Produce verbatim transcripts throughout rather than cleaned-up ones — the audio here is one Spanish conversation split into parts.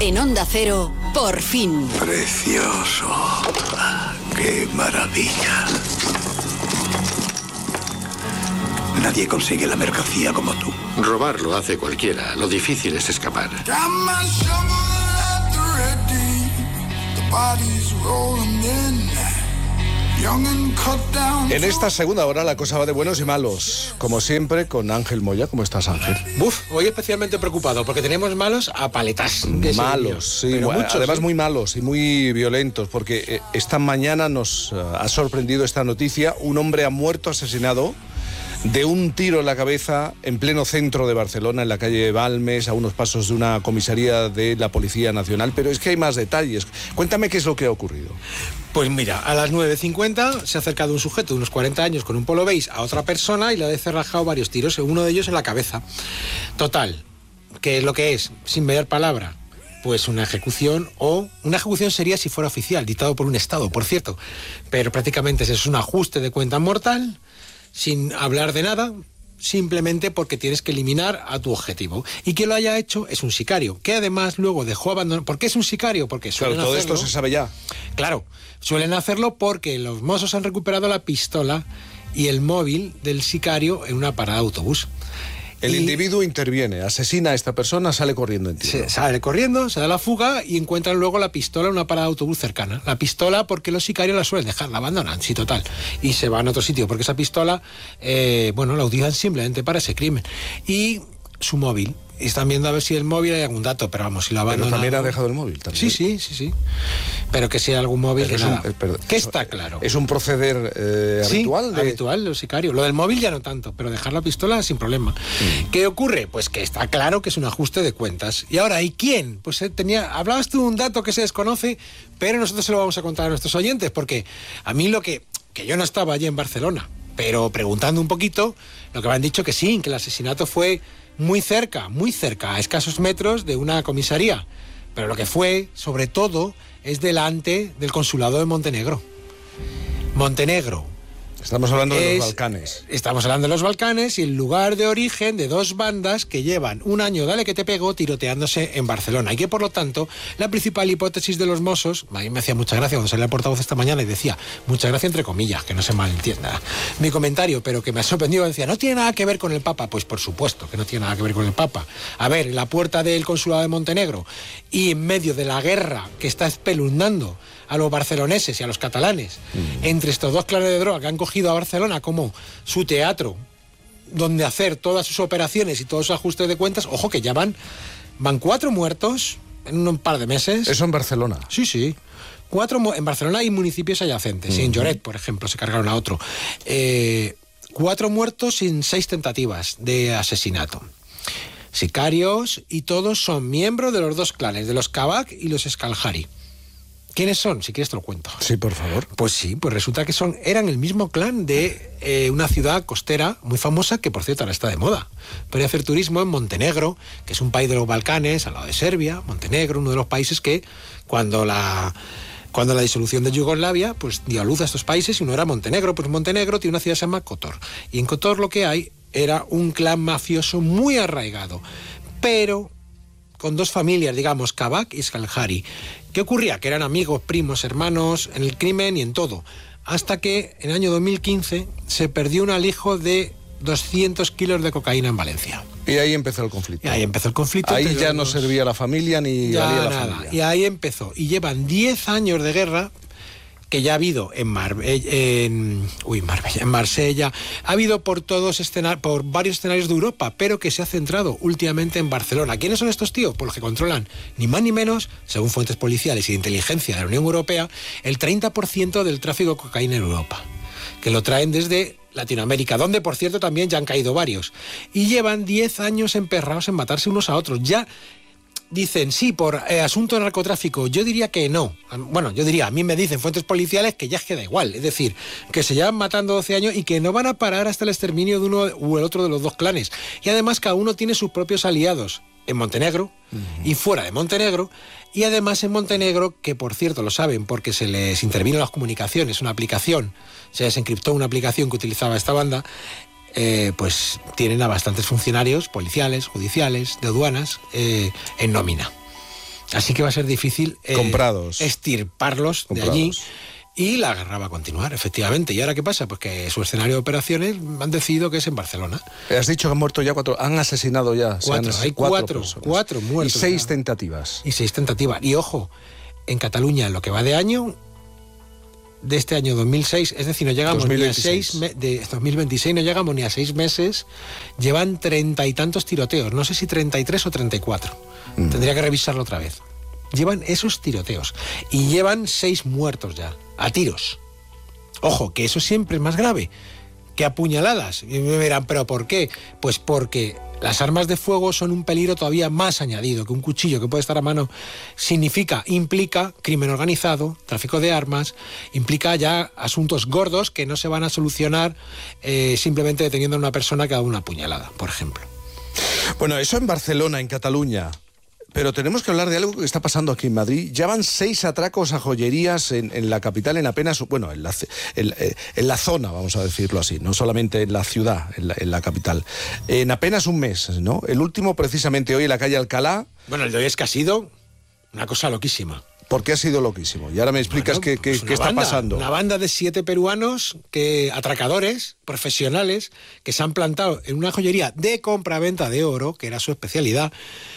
En Onda Cero, por fin. Precioso. ¡Qué maravilla! Nadie consigue la mercancía como tú. Robar lo hace cualquiera. Lo difícil es escapar. En esta segunda hora la cosa va de buenos y malos. Como siempre, con Ángel Moya. ¿Cómo estás, Ángel? Uf, hoy especialmente preocupado porque tenemos malos a paletas. Malos, sí. Pero Bueno, muchos, además ¿eh? muy malos y muy violentos, porque eh, esta mañana nos uh, ha sorprendido esta noticia. Un hombre ha muerto asesinado de un tiro en la cabeza en pleno centro de Barcelona, en la calle Balmes, a unos pasos de una comisaría de la Policía Nacional. Pero es que hay más detalles. Cuéntame qué es lo que ha ocurrido. Pues mira, a las nueve cincuenta se ha acercado un sujeto de unos cuarenta años con un polo beige a otra persona y le ha descerrajado varios tiros, uno de ellos en la cabeza. Total, ¿qué es lo que es? Sin mediar palabra. Pues una ejecución, o una ejecución sería si fuera oficial, dictado por un Estado, por cierto. Pero prácticamente es un ajuste de cuenta mortal, sin hablar de nada, simplemente porque tienes que eliminar a tu objetivo. Y quien lo haya hecho es un sicario, que además luego dejó abandonado. ¿Por qué es un sicario? Porque suelen Claro, todo hacerlo. esto se sabe ya. Claro, suelen hacerlo porque los mozos han recuperado la pistola y el móvil del sicario en una parada de autobús. El Y individuo interviene, asesina a esta persona, sale corriendo en tiro. se sale corriendo, se da la fuga y encuentran luego la pistola en una parada de autobús cercana. La pistola porque los sicarios la suelen dejar, la abandonan, sí, total. Y se van a otro sitio porque esa pistola, eh, bueno, la utilizan simplemente para ese crimen. Y su móvil. Y están viendo a ver si el móvil hay algún dato, pero vamos, si lo abandonan... Pero también ha dejado el móvil. También. Sí, sí, sí, sí. Pero que si hay algún móvil, Pero que es un- nada. eh, perdón, que eso- está claro. ¿Es un proceder eh, Sí, habitual? De... habitual, los sicarios. Lo del móvil ya no tanto, pero dejar la pistola sin problema. Mm. ¿Qué ocurre? Pues que está claro que es un ajuste de cuentas. Y ahora, ¿y quién? Pues eh, tenía, hablabas tú de un dato que se desconoce, pero nosotros se lo vamos a contar a nuestros oyentes, porque a mí lo que, que yo no estaba allí en Barcelona, pero preguntando un poquito, lo que me han dicho que sí, que el asesinato fue muy cerca, muy cerca, a escasos metros de una comisaría. Pero lo que fue, sobre todo, es delante del consulado de Montenegro. Montenegro. Estamos hablando de Es- los Balcanes. Estamos hablando de los Balcanes y el lugar de origen de dos bandas que llevan un año, dale que te pegó, tiroteándose en Barcelona. Y que, por lo tanto, la principal hipótesis de los Mossos, a mí me hacía mucha gracia cuando salía el portavoz esta mañana y decía, mucha gracia entre comillas, que no se malentienda mi comentario, pero que me ha sorprendido, decía, ¿no tiene nada que ver con el Papa? Pues por supuesto que no tiene nada que ver con el Papa. A ver, en la puerta del consulado de Montenegro y en medio de la guerra que está espeluznando a los barceloneses y a los catalanes, mm. entre estos dos clanes de droga que han cogido a Barcelona como su teatro donde hacer todas sus operaciones y todos sus ajustes de cuentas, ojo que ya van, van cuatro muertos en un par de meses. Eso en Barcelona. Sí, sí. Cuatro mu- en Barcelona y municipios adyacentes. Mm. En Lloret, por ejemplo, se cargaron a otro. Eh, cuatro muertos sin seis tentativas de asesinato. Sicarios, y todos son miembros de los dos clanes, de los Kabak y los Escaljari. ¿Quiénes son? Si quieres te lo cuento. Sí, por favor. Pues sí, pues resulta que son eran el mismo clan de eh, una ciudad costera muy famosa que, por cierto, ahora está de moda. Podría hacer turismo en Montenegro, que es un país de los Balcanes, al lado de Serbia. Montenegro, uno de los países que cuando la... Cuando la disolución de Yugoslavia, pues dio a luz a estos países y uno era Montenegro. Pues Montenegro tiene una ciudad que se llama Kotor. Y en Kotor lo que hay era un clan mafioso muy arraigado, pero con dos familias, digamos, Kabak y Escaljari. ¿Qué ocurría? Que eran amigos, primos, hermanos, en el crimen y en todo. Hasta que en el año dos mil quince se perdió un alijo de doscientos kilos de cocaína en Valencia. Y ahí empezó el conflicto. Y ahí empezó el conflicto. Ahí entre ya los no dos. servía la familia ni Ya valía la nada. familia. Y ahí empezó. Y llevan diez años de guerra que ya ha habido en Marbella, en, uy, Marbella, en Marsella, ha habido por todos escenar, por varios escenarios de Europa, pero que se ha centrado últimamente en Barcelona. ¿Quiénes son estos tíos? Pues los que controlan, ni más ni menos, según fuentes policiales y de inteligencia de la Unión Europea, el treinta por ciento del tráfico de cocaína en Europa, que lo traen desde Latinoamérica, donde, por cierto, también ya han caído varios. Y llevan diez años emperrados en matarse unos a otros. Ya dicen, sí, por eh, asunto de narcotráfico. Yo diría que no. Bueno, yo diría, a mí me dicen fuentes policiales que ya queda igual. Es decir, que se llevan matando doce años y que no van a parar hasta el exterminio de uno u el otro de los dos clanes. Y además cada uno tiene sus propios aliados en Montenegro uh-huh. y fuera de Montenegro. Y además en Montenegro, que por cierto lo saben porque se les intervino las comunicaciones, una aplicación, se desencriptó una aplicación que utilizaba esta banda, Eh, pues tienen a bastantes funcionarios policiales, judiciales, de aduanas, eh, en nómina. Así que va a ser difícil eh, Comprados. estirparlos Comprados. de allí. Y la guerra va a continuar, efectivamente. ¿Y ahora qué pasa? Pues que su escenario de operaciones han decidido que es en Barcelona. Has dicho que han muerto ya cuatro, han asesinado ya. se Cuatro, han- hay cuatro, cuatro muertos Y seis ya. tentativas. Y seis tentativas. Y ojo, en Cataluña, en lo que va de año, de este año dos mil seis, es decir, no llegamos dos mil ni a veintiséis. seis, me- de dos mil veintiséis no llegamos ni a seis meses, llevan treinta y tantos tiroteos, no sé si treinta y tres o treinta y cuatro. Mm. Tendría que revisarlo otra vez. Llevan esos tiroteos y llevan seis muertos ya, a tiros. Ojo, que eso siempre es más grave que apuñaladas. Y me dirán, ¿pero por qué? Pues porque las armas de fuego son un peligro todavía más añadido que un cuchillo que puede estar a mano. Significa, implica crimen organizado, tráfico de armas, implica ya asuntos gordos que no se van a solucionar eh, simplemente deteniendo a una persona que ha dado una puñalada, por ejemplo. Bueno, eso en Barcelona, en Cataluña. Pero tenemos que hablar de algo que está pasando aquí en Madrid. Ya van seis atracos a joyerías en, en la capital en apenas, bueno, en la, en, en la zona, vamos a decirlo así, no solamente en la ciudad, en la, en la capital. En apenas un mes, ¿no? El último precisamente hoy en la calle Alcalá. Bueno, el de hoy es que ha sido una cosa loquísima. Porque ha sido loquísimo. Y ahora me explicas Bueno, qué, qué- pues qué una está banda, pasando. Una banda de siete peruanos, que atracadores, profesionales, que se han plantado en una joyería de compra-venta de oro, que era su especialidad.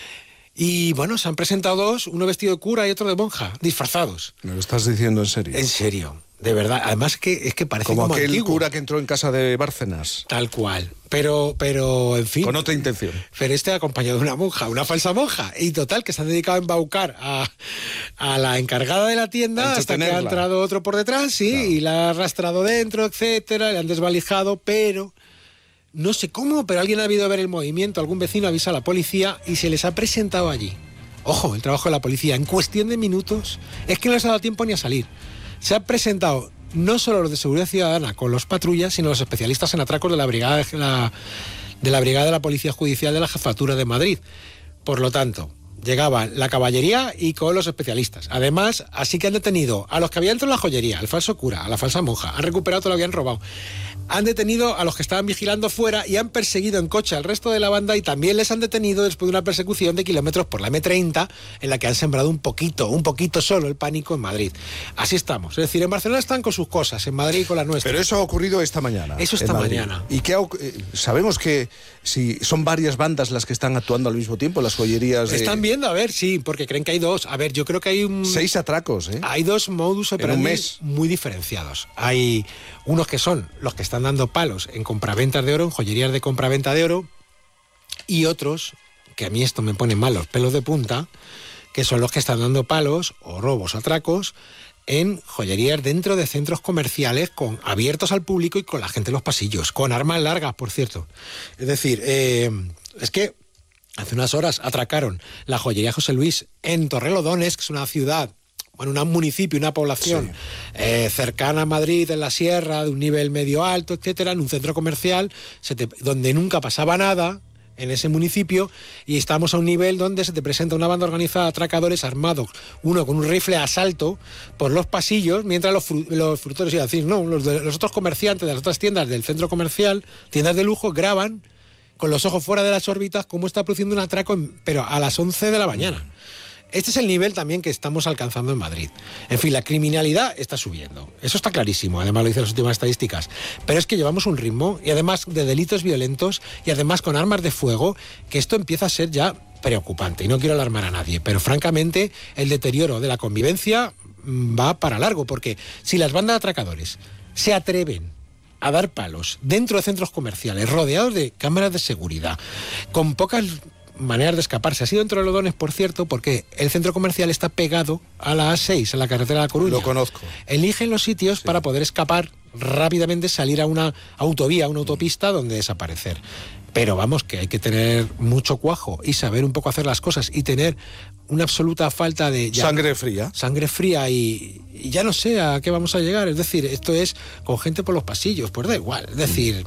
Y bueno, se han presentado dos, uno vestido de cura y otro de monja, disfrazados. ¿Me lo estás diciendo en serio? En serio, de verdad. Además que es que parece Como, como, aquel antiguo. cura que entró en casa de Bárcenas. Tal cual. Pero, pero, en fin. Con otra intención. Pero este acompañado de una monja, una falsa monja. Y total, que se han dedicado a embaucar a, a la encargada de la tienda A hasta que ha entretenerla. entrado otro por detrás, sí, Claro. y la ha arrastrado dentro, etcétera, le han desvalijado, pero no sé cómo, pero alguien ha debido ver el movimiento, algún vecino avisa a la policía y se les ha presentado allí. Ojo, el trabajo de la policía, en cuestión de minutos, es que no les ha dado tiempo ni a salir. Se han presentado no solo los de seguridad ciudadana con los patrullas, sino los especialistas en atracos de la brigada de la, de la brigada de la Policía Judicial de la Jefatura de Madrid. Por lo tanto, llegaban la caballería y con los especialistas. Además, así que han detenido a los que habían entrado en la joyería, al falso cura, a la falsa monja, han recuperado todo lo que habían robado. Han detenido a los que estaban vigilando fuera y han perseguido en coche al resto de la banda y también les han detenido después de una persecución de kilómetros por la eme treinta en la que han sembrado un poquito, un poquito solo el pánico en Madrid. Así estamos. Es decir, en Barcelona están con sus cosas, en Madrid con las nuestras. Pero eso ha ocurrido esta mañana. Eso en esta Madrid. mañana. ¿Y qué ha oc- eh, sabemos que si son varias bandas las que están actuando al mismo tiempo, las joyerías de... Están viendo, a ver, sí, porque creen que hay dos. A ver, yo creo que hay un... Seis atracos, ¿eh? Hay dos modus En un operandi mes. muy diferenciados. Hay unos que son los que están dando palos en compraventas de oro, en joyerías de compraventa de oro, y otros, que a mí esto me pone mal los pelos de punta, que son los que están dando palos o robos o atracos en joyerías dentro de centros comerciales con abiertos al público y con la gente en los pasillos, con armas largas, por cierto. Es decir, eh, es que hace unas horas atracaron la joyería José Luis en Torrelodones, que es una ciudad, bueno, un municipio, una población Sí. eh, cercana a Madrid, en la sierra, de un nivel medio alto, etcétera, en un centro comercial se te- donde nunca pasaba nada en ese municipio, y estamos a un nivel donde se te presenta una banda organizada de atracadores armados, uno con un rifle a asalto por los pasillos, mientras los, fru- los frutores, iba a decir, no, los, de- los otros comerciantes de las otras tiendas del centro comercial, tiendas de lujo, graban con los ojos fuera de las órbitas cómo está produciendo un atraco, en- pero a las once de la mañana. Este es el nivel también que estamos alcanzando en Madrid. En fin, la criminalidad está subiendo. Eso está clarísimo, además lo dicen las últimas estadísticas. Pero es que llevamos un ritmo, y además de delitos violentos, y además con armas de fuego, que esto empieza a ser ya preocupante. Y no quiero alarmar a nadie, pero francamente el deterioro de la convivencia mm, va para largo, porque si las bandas de atracadores se atreven a dar palos dentro de centros comerciales, rodeados de cámaras de seguridad, con pocas maneras de escaparse. Ha sido dentro de Lodones, por cierto, porque el centro comercial está pegado a la A seis, a la carretera de La Coruña. Lo conozco. Eligen los sitios para poder escapar rápidamente, salir a una autovía, a una autopista donde desaparecer. Pero vamos, que hay que tener mucho cuajo y saber un poco hacer las cosas y tener una absoluta falta de... ya- Sangre fría. Sangre fría y, y ya no sé a qué vamos a llegar. Es decir, esto es con gente por los pasillos, pues da igual. Es decir,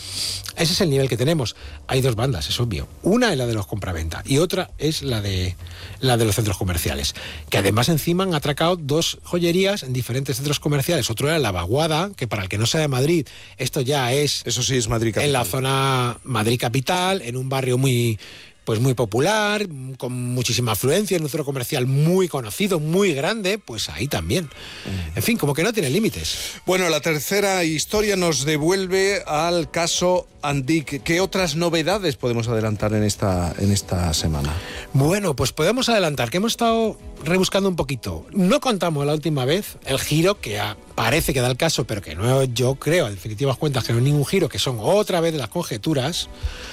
ese es el nivel que tenemos. Hay dos bandas, es obvio. Una es la de los compraventa y otra es la de la de los centros comerciales, que además encima han atracado dos joyerías en diferentes centros comerciales. Otro era La Vaguada, que para el que no sea de Madrid, esto ya es Eso sí es Madrid capital. en la zona Madrid capital, en un barrio muy pues muy popular, con muchísima afluencia, en un centro comercial muy conocido, muy grande, pues ahí también. En fin, como que no tiene límites. Bueno, la tercera historia nos devuelve al caso Andic. ¿Qué otras novedades podemos adelantar en esta, en esta semana? Bueno, pues podemos adelantar que hemos estado rebuscando un poquito. No contamos la última vez el giro que a, parece que da el caso, pero que no, yo creo, en definitivas cuentas, que no es ningún giro, que son otra vez las conjeturas.